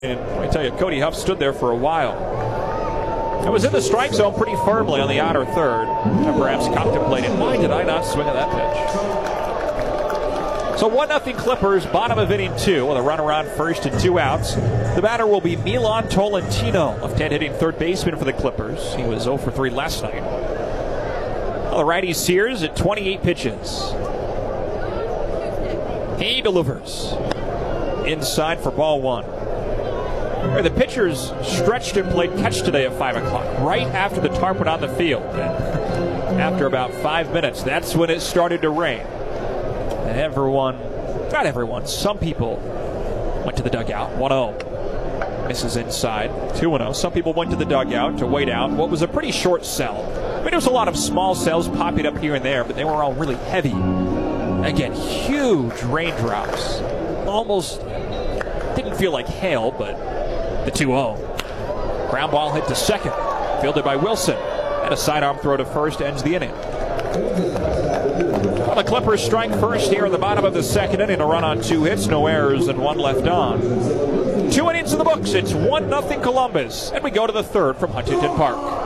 And I tell you, Cody Huff stood there for a while. I was in the strike zone pretty firmly on the outer third. And perhaps contemplating, why did I not swing at that pitch? So 1-0 Clippers, bottom of inning 2 with a runner on first and 2 outs. The batter will be Milan Tolentino, left-hand hitting third baseman for the Clippers. He was 0 for 3 last night. Well, the righty Sears at 28 pitches. He delivers. Inside for ball 1. The pitchers stretched and played catch today at 5 o'clock, right after the tarp went on the field. And after about 5 minutes, that's when it started to rain. And not everyone, some people went to the dugout. 1-0. Misses inside. 2-0. Some people went to the dugout to wait out what was a pretty short cell. I mean, there was a lot of small cells popping up here and there, but they were all really heavy. Again, huge raindrops. Almost didn't feel like hail, but the 2-0. Ground ball hit to second. Fielded by Wilson. And a sidearm throw to first ends the inning. Well, the Clippers strike first here in the bottom of the second inning. A run on 2 hits, no errors, and 1 left on. 2 innings in the books. It's 1-0 Columbus. And we go to the third from Huntington Park.